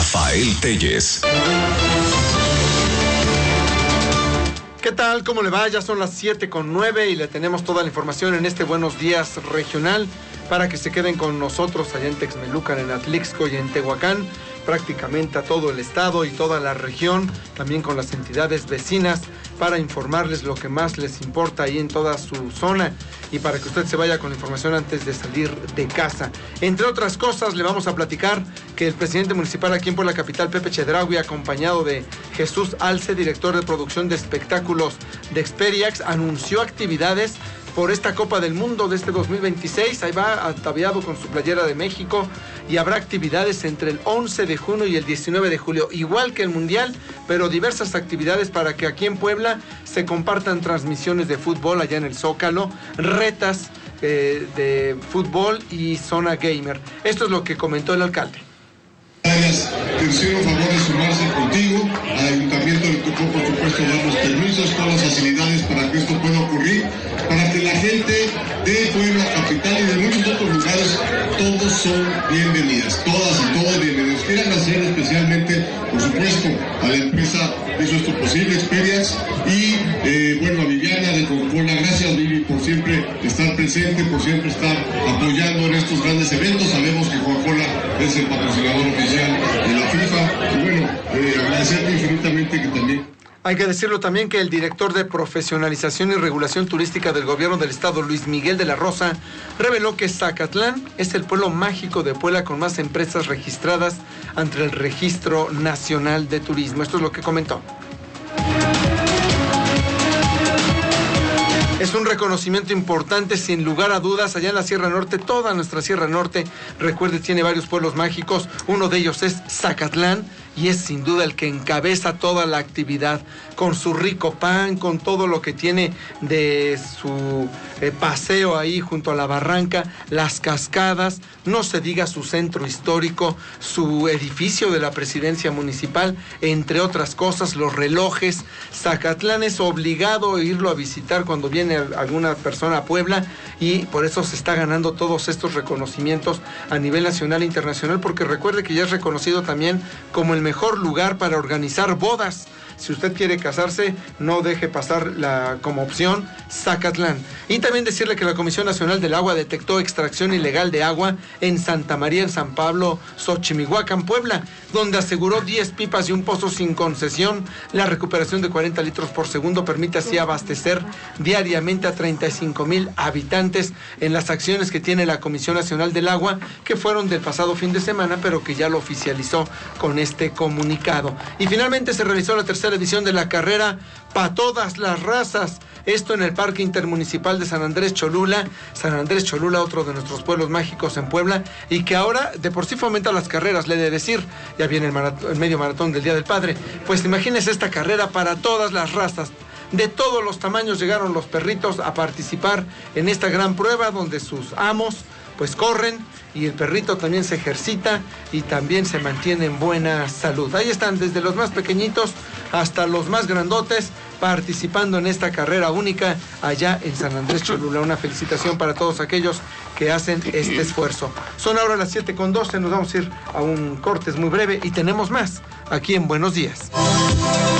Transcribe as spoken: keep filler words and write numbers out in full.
Rafael Telles. ¿Qué tal? ¿Cómo le va? Ya son las siete con nueve y le tenemos toda la información en este Buenos Días Regional para que se queden con nosotros allá en Texmelucan, en Atlixco y en Tehuacán, prácticamente a todo el estado y toda la región, también con las entidades vecinas, para informarles lo que más les importa ahí en toda su zona y para que usted se vaya con la información antes de salir de casa. Entre otras cosas, le vamos a platicar que el presidente municipal aquí en Puebla Capital, Pepe Chedraui, acompañado de Jesús Alce, director de producción de espectáculos de Experiax, anunció actividades por esta Copa del Mundo de este dos mil veintiséis. Ahí va ataviado con su playera de México y habrá actividades entre el once de junio y el diecinueve de julio, igual que el Mundial, pero diversas actividades para que aquí en Puebla se compartan transmisiones de fútbol allá en el Zócalo, retas eh, de fútbol y zona gamer. Esto es lo que comentó el alcalde. Te hicieron favor de sumarse contigo, al ayuntamiento le tocó por supuesto darnos permisos, todas las facilidades para que esto pueda ocurrir, para que la gente de Puebla Capital y de muchos otros lugares, todos son bienvenidas, todas y todos bienvenidos. Quiero agradecer especialmente, por supuesto, a la empresa que hizo esto posible, Experiax, y eh, bueno, a Viviana de Coca-Cola. Gracias, Vivi, por siempre estar presente, por siempre estar apoyando en estos grandes eventos. Sabemos que Coca-Cola es el patrocinador oficial de la FIFA, y bueno, eh, agradecerte infinitamente que también... Hay que decirlo también que el director de Profesionalización y Regulación Turística del Gobierno del Estado, Luis Miguel de la Rosa, reveló que Zacatlán es el pueblo mágico de Puebla con más empresas registradas ante el Registro Nacional de Turismo. Esto es lo que comentó. Es un reconocimiento importante, sin lugar a dudas, allá en la Sierra Norte, toda nuestra Sierra Norte, recuerde, tiene varios pueblos mágicos, uno de ellos es Zacatlán, y es sin duda el que encabeza toda la actividad, con su rico pan, con todo lo que tiene de su eh, paseo ahí junto a la barranca, las cascadas, no se diga su centro histórico, su edificio de la presidencia municipal, entre otras cosas, los relojes. Zacatlán es obligado a irlo a visitar cuando viene alguna persona a Puebla, y por eso se está ganando todos estos reconocimientos a nivel nacional e internacional, porque recuerde que ya es reconocido también como el mejor lugar para organizar bodas. Si usted quiere casarse, no deje pasar la, como opción Zacatlán. Y también decirle que la Comisión Nacional del Agua detectó extracción ilegal de agua en Santa María, en San Pablo, Xochimihuacán, Puebla, donde aseguró diez pipas y un pozo sin concesión. La recuperación de cuarenta litros por segundo permite así abastecer diariamente a treinta y cinco mil habitantes en las acciones que tiene la Comisión Nacional del Agua, que fueron del pasado fin de semana, pero que ya lo oficializó con este comunicado. Y finalmente se realizó la tercera edición de la carrera Pa' Todas las Razas, esto en el Parque Intermunicipal de San Andrés Cholula. San Andrés Cholula, otro de nuestros pueblos mágicos en Puebla, y que ahora de por sí fomenta las carreras, le he de decir, ya viene el, maratón, el medio maratón del Día del Padre, pues imagínese esta carrera para todas las razas. De todos los tamaños llegaron los perritos a participar en esta gran prueba, donde sus amos pues corren y el perrito también se ejercita y también se mantiene en buena salud. Ahí están desde los más pequeñitos hasta los más grandotes participando en esta carrera única allá en San Andrés Cholula. Una felicitación para todos aquellos que hacen este esfuerzo. Son ahora las siete con doce, nos vamos a ir a un corte muy breve y tenemos más aquí en Buenos Días.